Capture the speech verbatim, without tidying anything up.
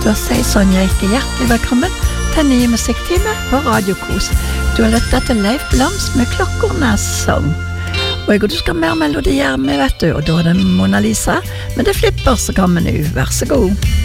Da sier Sonja ikke hjertelig velkommen til en ny musikktime på Radio Kos. Du har lyttet til Leif Blomst med Klokkernes sang. Og jeg og du skal mer melodier med, vet du, og da er det Mona Lisa, men det flipper så kommer nu. Vær så god.